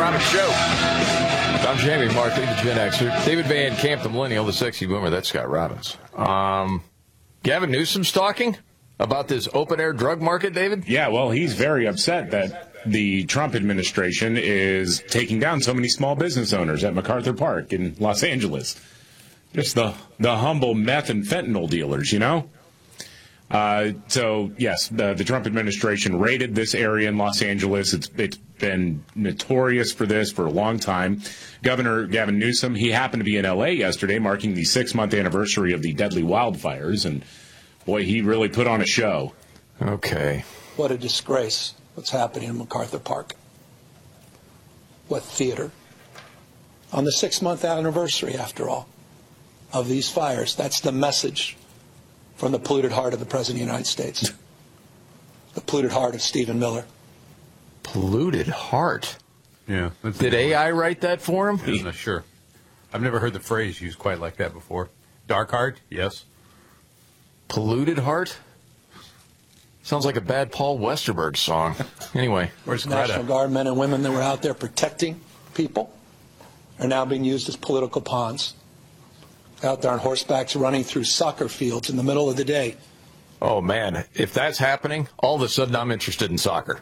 Robbins Show. I'm Jamie Markley, the Gen Xer. David Van Camp, the Millennial, the Sexy Boomer. That's Scott Robbins. Gavin Newsom's talking about this open-air drug market, David? Yeah, well, he's very upset that the Trump administration is taking down so many small business owners at MacArthur Park in Los Angeles. Just the humble meth and fentanyl dealers, you know? So, yes, the Trump administration raided this area in Los Angeles. It's been notorious for this for a long time. Governor Gavin Newsom, he happened to be in L.A. yesterday, marking the 6-month anniversary of the deadly wildfires, and, boy, he really put on a show. Okay. What a disgrace, what's happening in MacArthur Park. What theater. On the 6-month anniversary, after all, of these fires. That's the message from the polluted heart of the President of the United States. The polluted heart of Stephen Miller. Polluted heart? Yeah. Did AI write that for him? I'm not sure. I've never heard the phrase used quite like that before. Dark heart? Yes. Polluted heart? Sounds like a bad Paul Westerberg song. Anyway. Where's National Greta? Guard men and women that were out there protecting people are now being used as political pawns. Out there on horsebacks running through soccer fields in the middle of the day. Oh, man. If that's happening, all of a sudden I'm interested in soccer.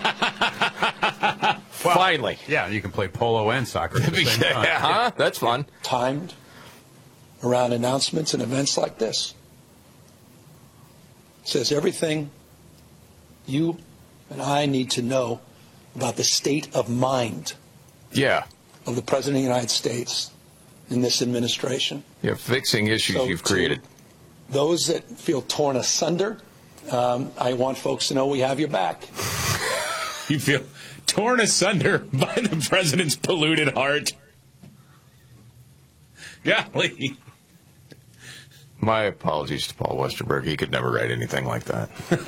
Finally. Yeah, you can play polo and soccer at the same time. Huh? That's fun. Timed around announcements and events like this. It says everything you and I need to know about the state of mind Yeah. of the President of the United States in this administration. Yeah, fixing issues So you've to created. Those that feel torn asunder, I want folks to know we have your back. You feel torn asunder by the president's polluted heart. Golly. My apologies to Paul Westerberg. He could never write anything like that.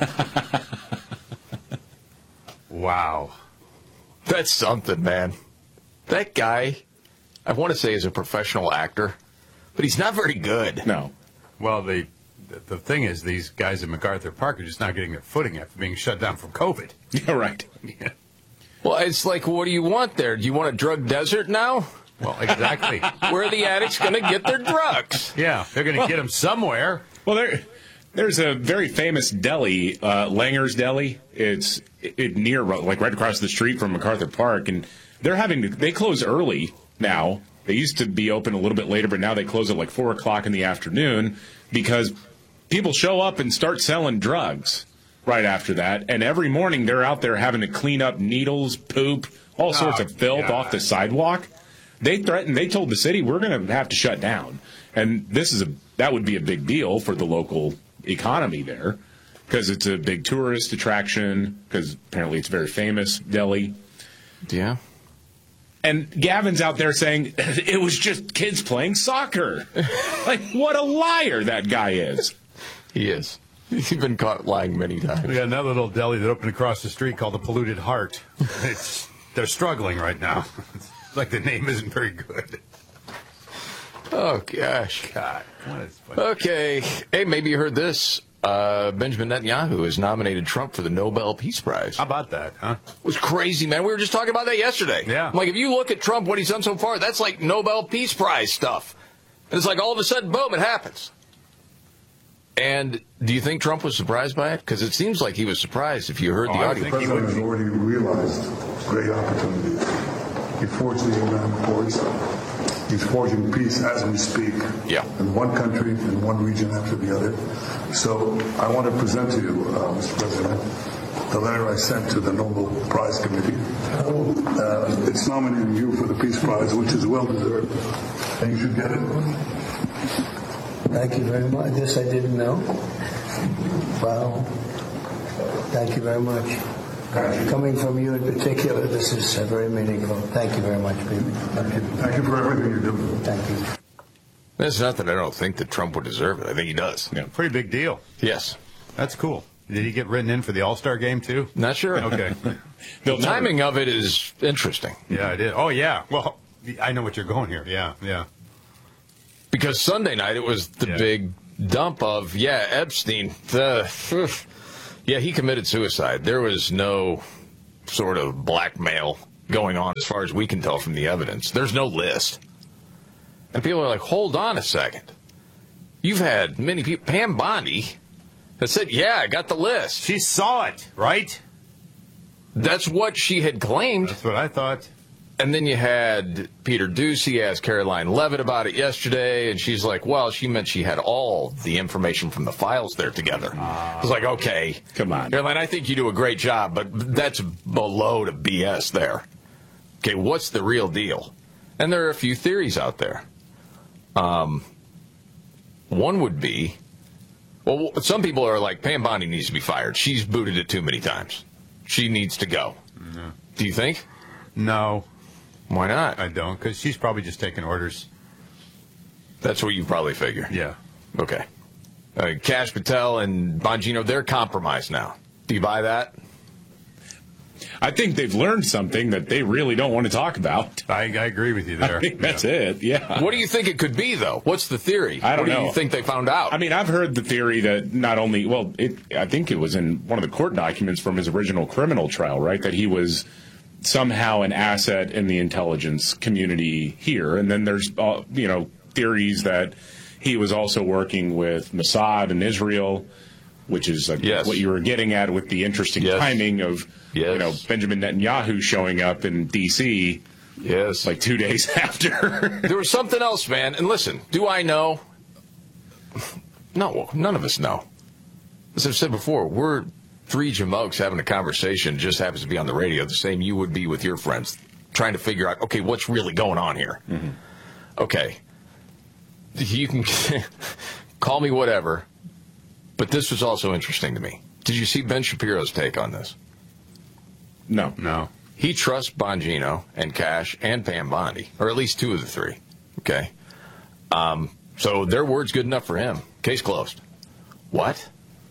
Wow. That's something, man. That guy, I want to say, is a professional actor, but he's not very good. No. Well, the thing is, these guys at MacArthur Park are just not getting their footing after being shut down from COVID. Yeah, right. Yeah. Well, it's like, what do you want there? Do you want a drug desert now? Well, exactly. Where are the addicts going to get their drugs? Yeah, they're going to get them somewhere. Well, there's a very famous deli, Langer's Deli. It's near, like right across the street from MacArthur Park, and they close early now. They used to be open a little bit later, but now they close at like 4 o'clock in the afternoon because people show up and start selling drugs right after that. And every morning they're out there having to clean up needles, poop, all sorts of filth off the sidewalk. They told the city, we're going to have to shut down. And that would be a big deal for the local economy there because it's a big tourist attraction because apparently it's a very famous deli. Yeah. And Gavin's out there saying it was just kids playing soccer. Like, what a liar that guy is. He is. He's been caught lying many times. We got another little deli that opened across the street called the Polluted Heart. They're struggling right now. It's like the name isn't very good. Oh, gosh. God, what is funny? Okay. Hey, maybe you heard this. Benjamin Netanyahu has nominated Trump for the Nobel Peace Prize. How about that, huh? It was crazy, man. We were just talking about that yesterday. Yeah. Like, if you look at Trump, what he's done so far, that's like Nobel Peace Prize stuff. And it's like all of a sudden, boom, it happens. And do you think Trump was surprised by it? Because it seems like he was surprised if you heard the audio. The president has already realized great opportunities. He forged the Abraham Accords. He's forging peace as we speak. Yeah. In one country, in one region after the other. So I want to present to you, Mr. President, the letter I sent to the Nobel Prize Committee. It's nominating you for the Peace Prize, which is well deserved. And you should get it. Thank you very much. This I didn't know. Wow. Thank you very much. Coming from you in particular, this is very meaningful. Thank you very much, Peter. Thank you for everything you do. Thank you. There's nothing I don't think that Trump would deserve it. I think he does. Yeah, pretty big deal. Yes. That's cool. Did he get written in for the All-Star game, too? Not sure. Okay. The timing of it is interesting. Yeah, I did. Oh, yeah. Well, I know what you're going here. Yeah, yeah. Because Sunday night, it was the big dump of, Epstein. He committed suicide. There was no sort of blackmail going on as far as we can tell from the evidence. There's no list. And people are like, hold on a second. You've had many people. Pam Bondi has said, yeah, I got the list. She saw it, right? That's what she had claimed. That's what I thought. And then you had Peter Doocy ask Caroline Levitt about it yesterday, and she's like, well, she meant she had all the information from the files there together. I was like, okay. Come on. Caroline, I think you do a great job, but that's below to BS there. Okay, what's the real deal? And there are a few theories out there. One would be, well, some people are like, Pam Bondi needs to be fired. She's booted it too many times. She needs to go. No. Do you think? No. Why not? I don't, because she's probably just taking orders. That's what you probably figure. Yeah. Okay. Kash Patel and Bongino, they're compromised now. Do you buy that? I think they've learned something that they really don't want to talk about. I agree with you there. I think that's it, yeah. What do you think it could be, though? What's the theory? I don't know. What do you think they found out? I mean, I've heard the theory that not only, well, I think it was in one of the court documents from his original criminal trial, right, that he was somehow an asset in the intelligence community here. And then there's, theories that he was also working with Mossad in Israel, which is what you were getting at with the interesting timing of, Benjamin Netanyahu showing up in D.C. Yes. like 2 days after. There was something else, man. And listen, do I know? No, none of us know. As I've said before, we're three jamokes having a conversation, just happens to be on the radio, the same you would be with your friends, trying to figure out, okay, what's really going on here? Mm-hmm. Okay. You can call me whatever, but this was also interesting to me. Did you see Ben Shapiro's take on this? No. He trusts Bongino and Kash and Pam Bondi, or at least two of the three. Okay. So their word's good enough for him. Case closed. What?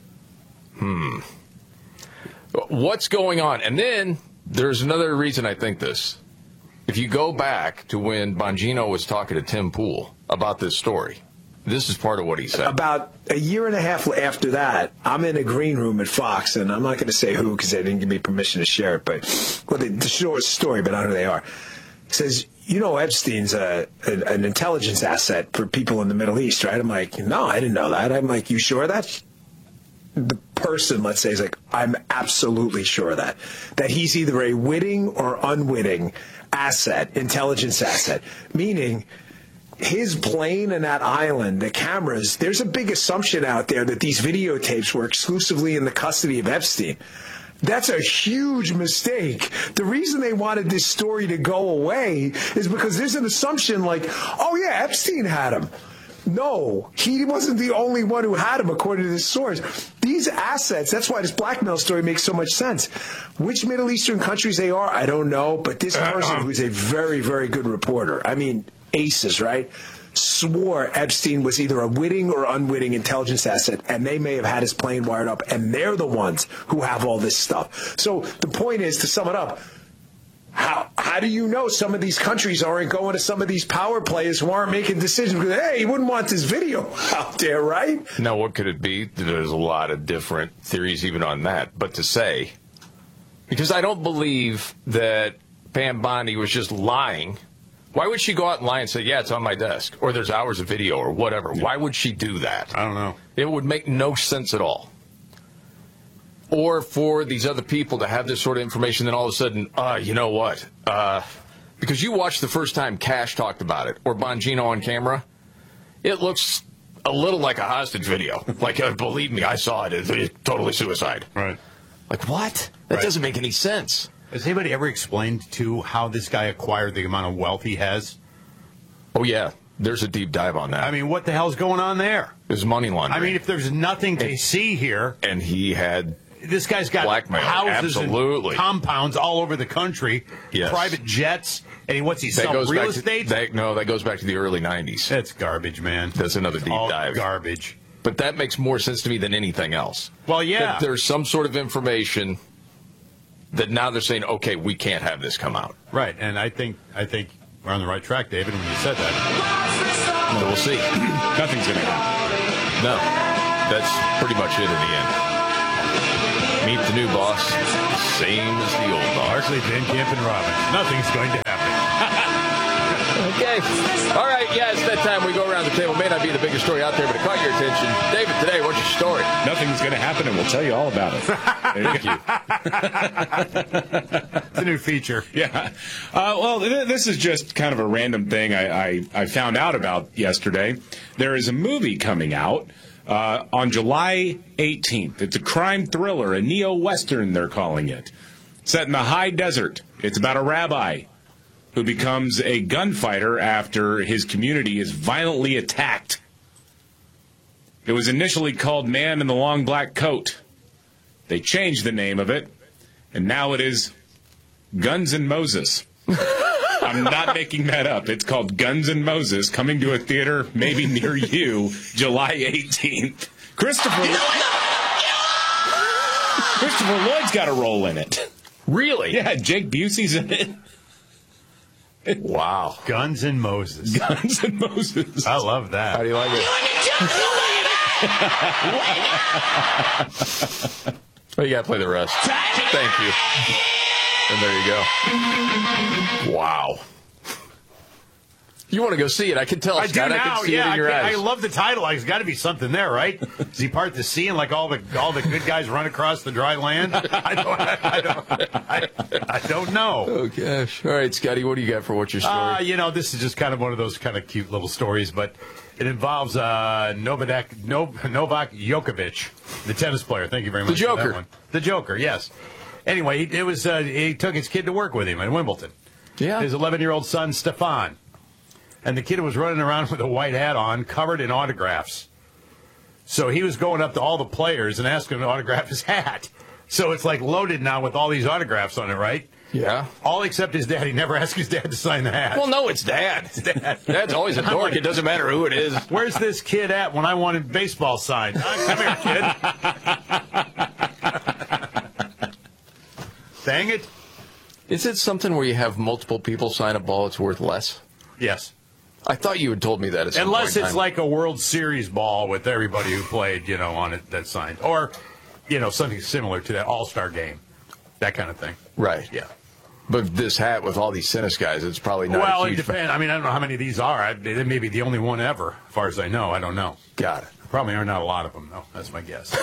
What's going on? And then there's another reason I think this. If you go back to when Bongino was talking to Tim Pool about this story, this is part of what he said. About a year and a half after that, I'm in a green room at Fox, and I'm not going to say who because they didn't give me permission to share it, but the short story, but I know who they are. He says, Epstein's an intelligence asset for people in the Middle East, right? I'm like, no, I didn't know that. I'm like, you sure of that? The person, let's say, is like, I'm absolutely sure of that. That he's either a witting or unwitting asset, intelligence asset, meaning his plane and that island, the cameras, there's a big assumption out there that these videotapes were exclusively in the custody of Epstein. That's a huge mistake. The reason they wanted this story to go away is because there's an assumption like, oh yeah, Epstein had him. No, he wasn't the only one who had him, according to this source. These assets, that's why this blackmail story makes so much sense. Which Middle Eastern countries they are, I don't know, but this person who's a very, very good reporter, I mean, aces, right, swore Epstein was either a witting or unwitting intelligence asset, and they may have had his plane wired up, and they're the ones who have all this stuff. So the point is, to sum it up, how do you know some of these countries aren't going to some of these power players who aren't making decisions because, hey, you wouldn't want this video out there, right? Now, what could it be? There's a lot of different theories even on that. But to say, because I don't believe that Pam Bondi was just lying. Why would she go out and lie and say, yeah, it's on my desk, or there's hours of video, or whatever? Yeah. Why would she do that? I don't know. It would make no sense at all. Or for these other people to have this sort of information, then all of a sudden, you know what? Because you watched the first time Kash talked about it, or Bongino on camera, it looks a little like a hostage video. Like, believe me, I saw it. It's totally suicide. Right. Like, what? That doesn't make any sense. Has anybody ever explained to how this guy acquired the amount of wealth he has? Oh, yeah. There's a deep dive on that. I mean, what the hell's going on there? There's money laundering. I mean, if there's nothing to see here. And he had... This guy's got blackmail. Houses and compounds all over the country, private jets, and what's he sell real estate? That goes back to the early 90s. That's garbage, man. That's another deep dive. Garbage. But that makes more sense to me than anything else. Well, yeah. That there's some sort of information that now they're saying, okay, we can't have this come out. Right, and I think we're on the right track, David, when you said that. So we'll see. Nothing's going to happen. No. That's pretty much it in the end. Meet the new boss. Same as the old boss. Barkley, Van Camp, and Robbins. Nothing's going to happen. Okay. All right. Yeah, it's that time we go around the table. May not be the biggest story out there, but it caught your attention. David, today, what's your story? Nothing's going to happen, and we'll tell you all about it. Thank you. It's a new feature. Yeah. Well, this is just kind of a random thing I found out about yesterday. There is a movie coming out on July 18th. It's a crime thriller, a neo-Western, they're calling it. Set in the high desert. It's about a rabbi who becomes a gunfighter after his community is violently attacked. It was initially called Man in the Long Black Coat. They changed the name of it, and now it is Guns N' Moses. I'm not making that up. It's called Guns N' Moses, coming to a theater maybe near you, July 18th. Christopher Lloyd's got a role in it. Really? Yeah, Jake Busey's in it. Wow. Guns N' Moses. Guns N' Moses. I love that. How do you like it? Well, you got to play the rest. Thank you. And there you go. Wow. You want to go see it? I can tell. I do Scott. now. I can see it in your eyes. I love the title. There's got to be something there, right? Does he part the sea and like all the good guys run across the dry land? I don't know. Oh gosh! All right, Scotty, what do you got for what's your story? This is just kind of one of those kind of cute little stories, but it involves Novak Djokovic, the tennis player. Thank you very much. The for that Joker. one. The Joker. Yes. Anyway, he took his kid to work with him in Wimbledon. Yeah. His 11-year-old son Stefan. And the kid was running around with a white hat on, covered in autographs. So he was going up to all the players and asking them to autograph his hat. So it's like loaded now with all these autographs on it, right? Yeah. All except his dad. He never asked his dad to sign the hat. Well, no, it's Dad. It's Dad. Dad's always a dork. It doesn't matter who it is. Where's this kid at when I wanted baseball signed? Come here, kid. Dang it. Is it something where you have multiple people sign a ball it's worth less? Yes. I thought you had told me that. At some Unless point in it's time. like a World Series ball with everybody who played, on it that's signed. Or, something similar to that All-Star game. That kind of thing. Right. Yeah. But this hat with all these tennis guys, it's probably not Well, a it huge depends. I mean, I don't know how many of these are. They may be the only one ever, as far as I know. I don't know. Got it. Probably are not a lot of them, though. That's my guess.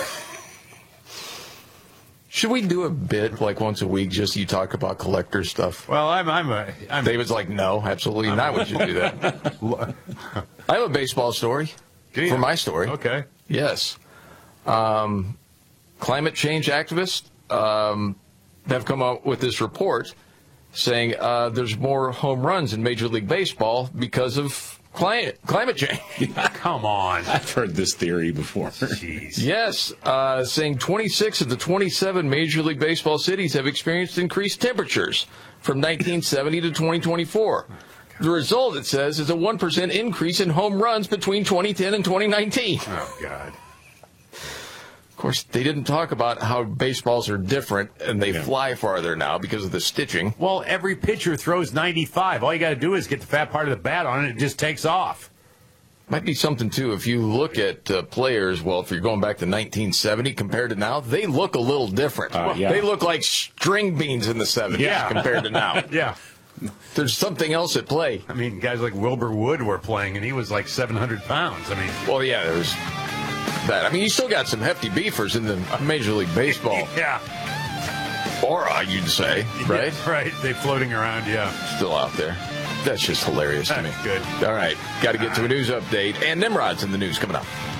Should we do a bit like once a week just you talk about collector stuff? Well, I'm David's like, no, absolutely not. We should do that. I have a baseball story for my story. Okay. Yes. Climate change activists have come out with this report saying there's more home runs in Major League Baseball because of climate change. Come on. I've heard this theory before. Jeez. Yes, saying 26 of the 27 Major League Baseball cities have experienced increased temperatures from 1970 to 2024. The result, it says, is a 1% increase in home runs between 2010 and 2019. Oh, God. Of course, they didn't talk about how baseballs are different and they fly farther now because of the stitching. Well, every pitcher throws 95. All you got to do is get the fat part of the bat on it, and it just takes off. Might be something, too, if you look at players, well, if you're going back to 1970 compared to now, they look a little different. They look like string beans in the 70s compared to now. Yeah. There's something else at play. I mean, guys like Wilbur Wood were playing, and he was like 700 pounds. I mean, well, yeah, there was that. I mean, you still got some hefty beefers in the Major League Baseball. Yeah. Aura, you'd say, right? Yeah, right. They floating around, Still out there. That's just hilarious to me. Good. All right. Got to get to a news update. And Nimrod's in the news coming up.